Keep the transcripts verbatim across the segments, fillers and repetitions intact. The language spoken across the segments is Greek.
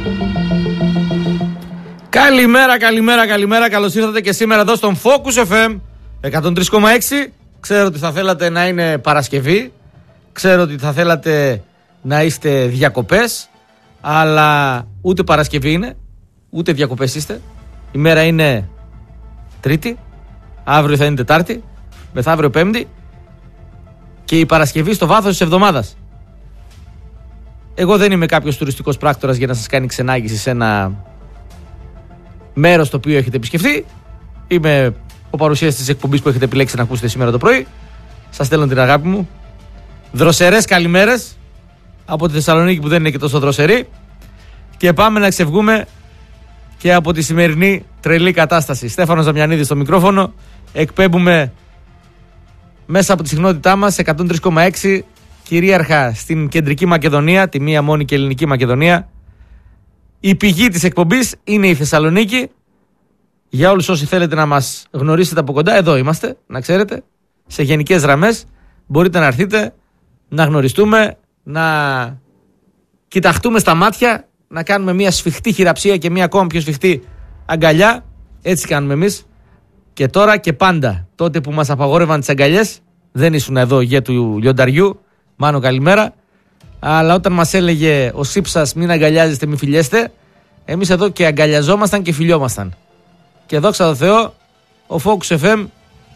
Καλημέρα, καλημέρα, καλημέρα. Καλώς ήρθατε και σήμερα εδώ στον Focus εφ εμ εκατόν τρία κόμμα έξι. Ξέρω ότι θα θέλατε να είναι Παρασκευή. Ξέρω ότι θα θέλατε να είστε διακοπές. Αλλά ούτε Παρασκευή είναι, ούτε διακοπές είστε. Η μέρα είναι Τρίτη. Αύριο θα είναι Τετάρτη. Μεθαύριο Πέμπτη. Και η Παρασκευή στο βάθος της εβδομάδας. Εγώ δεν είμαι κάποιος τουριστικός πράκτορας για να σας κάνει ξενάγηση σε ένα μέρος το οποίο έχετε επισκεφτεί. Είμαι ο παρουσιαστής της εκπομπής που έχετε επιλέξει να ακούσετε σήμερα το πρωί. Σας στέλνω την αγάπη μου. Δροσερές καλημέρες από τη Θεσσαλονίκη που δεν είναι και τόσο δροσερή. Και πάμε να ξεβγούμε και από τη σημερινή τρελή κατάσταση. Στέφανος Δαμιανίδης στο μικρόφωνο. Εκπέμπουμε μέσα από τη συχνότητά μας εκατόν τρία κόμμα έξι κυρίαρχα στην κεντρική Μακεδονία, τη μία μόνη και ελληνική Μακεδονία. Η πηγή της εκπομπής είναι η Θεσσαλονίκη. Για όλους όσοι θέλετε να μας γνωρίσετε από κοντά, εδώ είμαστε, να ξέρετε. Σε γενικές γραμμές μπορείτε να έρθετε, να γνωριστούμε, να κοιταχτούμε στα μάτια, να κάνουμε μια σφιχτή χειραψία και μια ακόμα πιο σφιχτή αγκαλιά. Έτσι κάνουμε εμείς. Και τώρα και πάντα, τότε που μας απαγόρευαν τις αγκαλιές, δεν ήσουν εδώ για του λιονταριού. Μάνο, καλημέρα. Αλλά όταν μας έλεγε ο Σύψας μην αγκαλιάζεστε, μην φιλιέστε, εμείς εδώ και αγκαλιαζόμασταν και φιλιόμασταν. Και δόξα τω Θεώ, ο Focus εφ εμ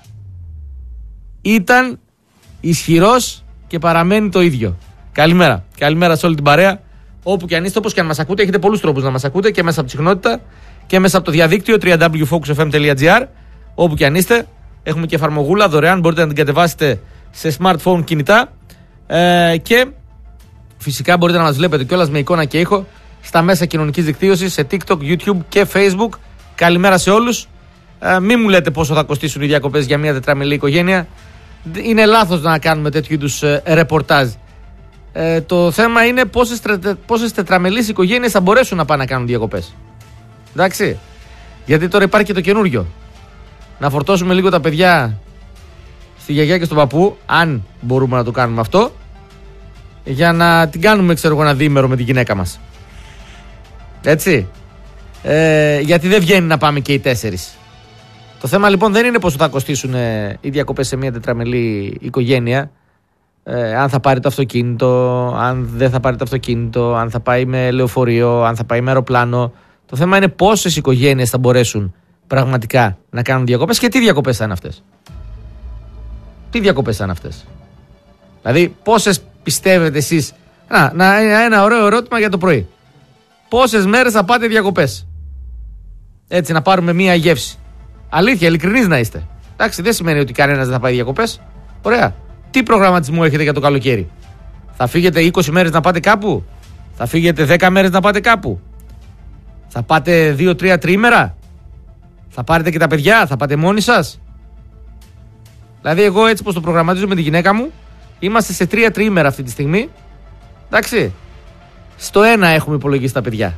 ήταν ισχυρός και παραμένει το ίδιο. Καλημέρα. Καλημέρα σε όλη την παρέα. Όπου και αν είστε, όπως και αν μας ακούτε, έχετε πολλούς τρόπους να μας ακούτε και μέσα από τη συχνότητα και μέσα από το διαδίκτυο double-u double-u double-u τελεία focus f m τελεία g r. Όπου και αν είστε, έχουμε και εφαρμογούλα δωρεάν, μπορείτε να την κατεβάσετε σε smartphone κινητά. Ε, και φυσικά μπορείτε να μας βλέπετε κιόλας με εικόνα και ήχο στα μέσα κοινωνικής δικτύωσης, σε TikTok, YouTube και Facebook. Καλημέρα σε όλους. Ε, μην μου λέτε πόσο θα κοστίσουν οι διακοπές για μια τετραμελή οικογένεια. Είναι λάθος να κάνουμε τέτοιου είδους ε, ρεπορτάζ. Ε, το θέμα είναι πόσες, τρε, πόσες τετραμελείς οικογένειες θα μπορέσουν να πάνε να κάνουν διακοπές. Εντάξει. Γιατί τώρα υπάρχει και το καινούριο. Να φορτώσουμε λίγο τα παιδιά στη γιαγιά και στον παππού, αν μπορούμε να το κάνουμε αυτό, για να την κάνουμε, ξέρω εγώ, ένα διήμερο με τη γυναίκα μας. Έτσι. Ε, γιατί δεν βγαίνει να πάμε και οι τέσσερις. Το θέμα λοιπόν δεν είναι πόσο θα κοστίσουν ε, οι διακοπές σε μια τετραμελή οικογένεια. Ε, αν θα πάρει το αυτοκίνητο, αν δεν θα πάρει το αυτοκίνητο, αν θα πάει με λεωφορείο, αν θα πάει με αεροπλάνο. Το θέμα είναι πόσες οικογένειες θα μπορέσουν πραγματικά να κάνουν διακοπές και τι διακοπές θα είναι αυτές. Τι διακοπές θα είναι αυτές. Δηλαδή, πόσες πιστεύετε εσείς. Να, να, ένα ωραίο ερώτημα για το πρωί. Πόσες μέρες θα πάτε διακοπές. Έτσι, να πάρουμε μία γεύση. Αλήθεια, ειλικρινείς να είστε. Εντάξει, δεν σημαίνει ότι κανένας δεν θα πάει διακοπές. Ωραία. Τι προγραμματισμό έχετε για το καλοκαίρι. Θα φύγετε είκοσι μέρες να πάτε κάπου. Θα φύγετε δέκα μέρες να πάτε κάπου. Θα πάτε δύο τρία τριήμερα. Θα πάρετε και τα παιδιά. Θα πάτε μόνοι σας. Δηλαδή, εγώ έτσι πως το προγραμματίζω με τη γυναίκα μου, είμαστε σε τρία τριήμερα αυτή τη στιγμή. Εντάξει. Στο ένα έχουμε υπολογίσει τα παιδιά.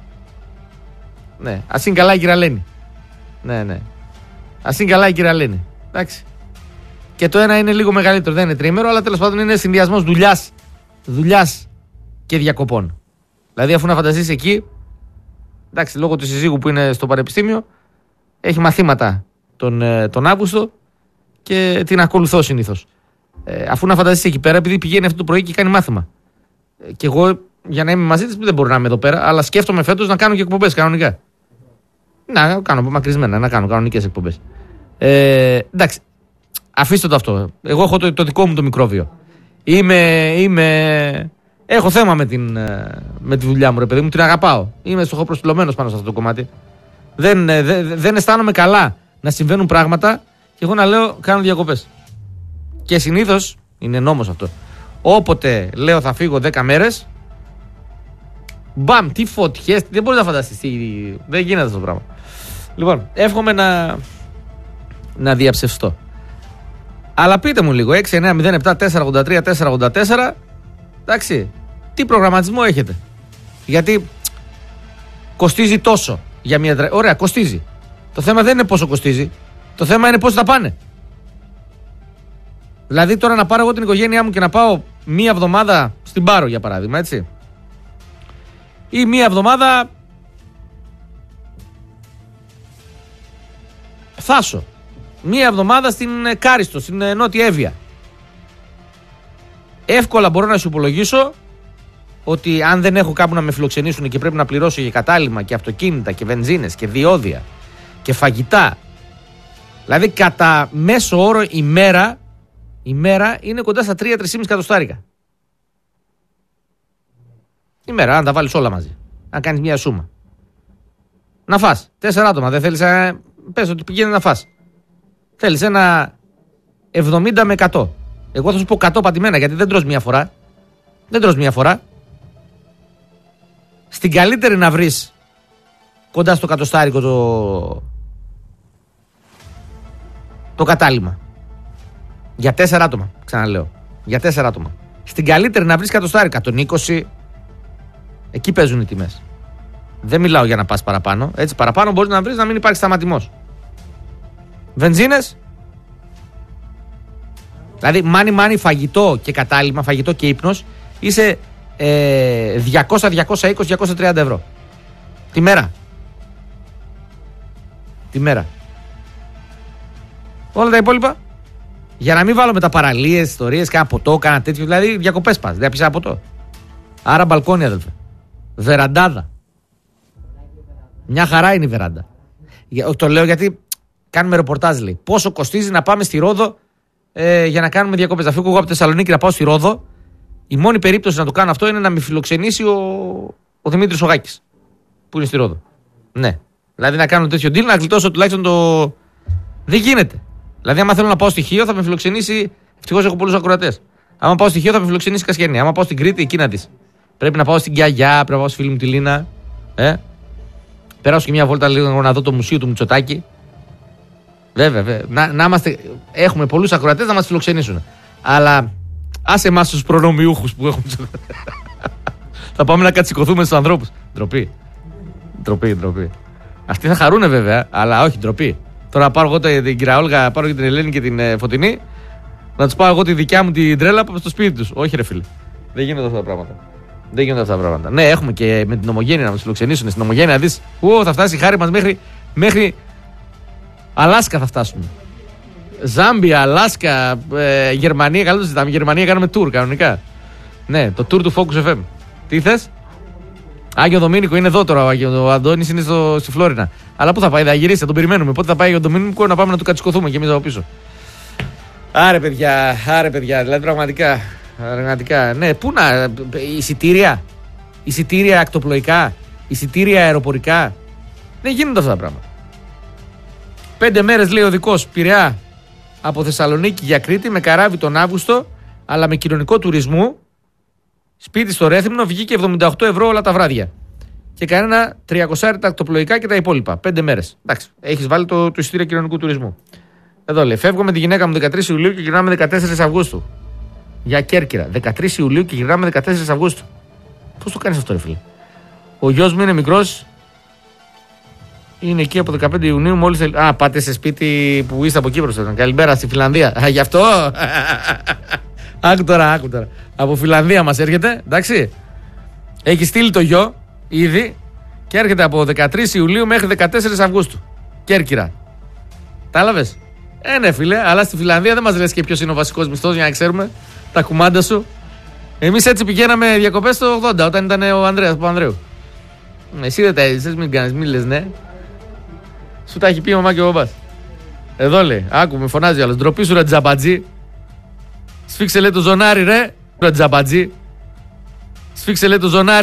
Ναι. Ας είναι καλά η Κυραλένη. Ναι, ναι. Ας είναι καλά η Κυραλένη. Εντάξει. Και το ένα είναι λίγο μεγαλύτερο, δεν είναι τριήμερο, αλλά τέλος πάντων είναι συνδυασμός δουλειάς, δουλειάς και διακοπών. Δηλαδή, αφού να φανταστείς εκεί, εντάξει, λόγω του συζύγου που είναι στο πανεπιστήμιο, έχει μαθήματα τον, τον Αύγουστο και την ακολουθώ συνήθως. Ε, αφού να φανταστείς εκεί πέρα, επειδή πηγαίνει αυτό το πρωί και κάνει μάθημα. Ε, και εγώ, για να είμαι μαζί της, δεν μπορώ να είμαι εδώ πέρα, αλλά σκέφτομαι φέτος να κάνω και εκπομπές κανονικά. Να κάνω μακρισμένα, να κάνω κανονικές εκπομπές. Ε, εντάξει. Αφήστε το αυτό. Εγώ έχω το, το δικό μου το μικρόβιο. Είμαι, είμαι... Έχω θέμα με, την, με τη δουλειά μου, ρε παιδί μου. Την αγαπάω. Είμαι στοχοπροσιλωμένος πάνω σε αυτό το κομμάτι. Δεν, δεν, δεν αισθάνομαι καλά να συμβαίνουν πράγματα και εγώ να λέω κάνω διακοπές. Και συνήθως, είναι νόμος αυτό, όποτε λέω θα φύγω δέκα μέρες, μπαμ, τι φωτιές, δεν μπορείς να φανταστείς. Τι, δεν γίνεται αυτό το πράγμα. Λοιπόν, εύχομαι να, να διαψευστώ. Αλλά πείτε μου λίγο, έξι εννιά μηδέν επτά τέσσερα ογδόντα τρία τέσσερα ογδόντα τέσσερα, εντάξει, τι προγραμματισμό έχετε. Γιατί κοστίζει τόσο για μια τρε... Ωραία, κοστίζει. Το θέμα δεν είναι πόσο κοστίζει. Το θέμα είναι πώς θα πάνε. Δηλαδή τώρα να πάρω εγώ την οικογένειά μου και να πάω μία εβδομάδα στην Πάρο, για παράδειγμα, έτσι. Ή μία εβδομάδα Θάσο. Μία εβδομάδα στην Κάριστο, στην Νότια Εύβοια. Εύκολα μπορώ να σου υπολογίσω ότι αν δεν έχω κάπου να με φιλοξενήσουν και πρέπει να πληρώσω για κατάλημα και αυτοκίνητα και βενζίνες και διόδια και φαγητά, δηλαδή κατά μέσο όρο ημέρα, ημέρα είναι κοντά στα τρία με τρία και μισό εκατοστάρικα. Ημέρα, αν τα βάλεις όλα μαζί. Αν κάνεις μια σούμα. Να φας. Τέσσερα άτομα. Δεν θέλεις να... Πες ότι πηγαίνει να φας. Θέλεις ένα εβδομήντα με εκατό. Εγώ θα σου πω εκατό πατημένα γιατί δεν τρως μια φορά. Δεν τρως μια φορά. Στην καλύτερη να βρεις κοντά στο εκατοστάρικο το... το κατάλημα. Για τέσσερα άτομα. Ξαναλέω. Για τέσσερα άτομα. Στην καλύτερη να βρεις εκατοστάρικα. εκατόν είκοσι. Εκεί παίζουν οι τιμές. Δεν μιλάω για να πας παραπάνω. Έτσι παραπάνω μπορείς να βρεις να μην υπάρχει σταματημός. Βενζίνες. Δηλαδή μάνι μάνι φαγητό και κατάλημα, φαγητό και ύπνος είσαι ε, διακόσια, διακόσια είκοσι, διακόσια τριάντα ευρώ. Τη μέρα. Τη μέρα. Όλα τα υπόλοιπα. Για να μην βάλουμε τα παραλίες, ιστορίες, κάνα ποτό, κάνα τέτοιο. Δηλαδή διακοπές πας. Δεν πεις ένα ποτό. Άρα μπαλκόνι, αδελφέ. Βεραντάδα. Μια χαρά είναι η βεράντα. Το λέω γιατί κάνουμε ρεπορτάζ, λέει. Πόσο κοστίζει να πάμε στη Ρόδο ε, για να κάνουμε διακοπές. Να φύγω εγώ από τη Θεσσαλονίκη να πάω στη Ρόδο. Η μόνη περίπτωση να το κάνω αυτό είναι να με φιλοξενήσει ο, ο Δημήτρης Ογάκης. Που είναι στη Ρόδο. Ναι. Δηλαδή να κάνω τέτοιο deal, να γλιτώσω τουλάχιστον το. Δεν γίνεται. Δηλαδή, άμα θέλω να πάω στη Χίο, θα με φιλοξενήσει. Ευτυχώς έχω πολλούς ακροατές. Άμα πάω στη Χίο, θα με φιλοξενήσει Κασιανή. Άμα πάω στην Κρήτη, εκεί να δεις. Πρέπει να πάω στην Κιαγιά, πρέπει να πάω στη φίλη μου τη Λίνα. Ε. Περάσω και μια βόλτα λίγο να δω το μουσείο του Μητσοτάκη. Βέβαια, βέβαια. Να, να είμαστε, έχουμε πολλούς ακροατές να μας φιλοξενήσουν. Αλλά άσε εμάς τους προνομιούχους που έχουμε. Θα πάμε να κατσικωθούμε στους ανθρώπους. Ντροπή. Ντροπή, ντροπή. Αυτοί θα χαρούνε βέβαια, αλλά όχι ντροπή. Τώρα πάρω εγώ την κυρία Όλγα, πάρω και την Ελένη και την ε, Φωτεινή. Να τους πάω εγώ τη δικιά μου την τρέλα στο σπίτι τους. Όχι, ρε φίλε. Δεν γίνονται αυτά τα πράγματα. Δεν γίνονται αυτά τα πράγματα. Ναι, έχουμε και με την Ομογένεια να μας φιλοξενήσουν. Στην Ομογένεια να δεις, ου, θα φτάσει η χάρη μας μέχρι, μέχρι Αλάσκα θα φτάσουμε. Ζάμπια, Αλάσκα, ε, Γερμανία. Καλό το ζητάμε. Γερμανία κάνουμε tour κανονικά. Ναι, το tour του Focus εφ εμ. Τι θες? Άγιο Δομήνικο είναι εδώ τώρα. Ο, Άγιο, ο Αντώνης είναι στο, στη Φλόρινα. Αλλά πού θα πάει, θα γυρίσει, θα τον περιμένουμε. Πότε θα πάει ο Δομήνικο να πάμε να του κατσικωθούμε και εμείς από πίσω. Άρε παιδιά, άρε παιδιά, δηλαδή πραγματικά. πραγματικά ναι, πού να. Εισιτήρια. Εισιτήρια ακτοπλοϊκά. Εισιτήρια αεροπορικά. Δεν γίνονται αυτά τα πράγματα. Πέντε μέρες λέει ο δικός Πειραιά από Θεσσαλονίκη για Κρήτη με καράβι τον Αύγουστο, αλλά με κοινωνικό τουρισμού. Σπίτι στο Ρέθυμνο βγήκε εβδομήντα οκτώ ευρώ όλα τα βράδια. Και κανένα τριακόσια τα ακτοπλοϊκά και τα υπόλοιπα. Πέντε μέρες. Εντάξει, έχεις βάλει το, το εισιτήριο κοινωνικού τουρισμού. Εδώ λέει: φεύγω με τη γυναίκα μου δεκατρείς Ιουλίου και γυρνάμε δεκατέσσερις Αυγούστου. Για Κέρκυρα. δεκατρείς Ιουλίου και γυρνάμε δεκατέσσερις Αυγούστου. Πώς το κάνεις αυτό, ρε φίλε? Ο γιος μου είναι μικρός. Είναι εκεί από δεκαπέντε Ιουνίου μόλις. Α, πάτε σε σπίτι που είστε από Κύπρο. Καλημέρα στη Φιλανδία. Α, γι' αυτό. Άκου τώρα, άκου τώρα. Από Φιλανδία μας έρχεται, εντάξει. Έχει στείλει το γιο ήδη και έρχεται από δεκατρείς Ιουλίου μέχρι δεκατέσσερις Αυγούστου. Κέρκυρα. Τα έλαβες? Ε, ναι, φίλε, αλλά στη Φιλανδία δεν μας λες και ποιος είναι ο βασικός μισθός για να ξέρουμε τα κουμάντα σου. Εμείς έτσι πηγαίναμε διακοπές το ογδόντα όταν ήταν ο Ανδρέας Παπανδρέου. Εσύ δεν τα έζησες, μην κάνεις, μην λες ναι. Σου τα έχει πει η μαμά και ο μπαμπάς. Εδώ λέει, άκου, με φωνάζει άλλος. Ντροπή σου ρε τζαμπατζή. Σφίξε λέει το ζωνάρι ρε, ρε τζαμπατζή. Σφίξε λέει το ζωνάρι.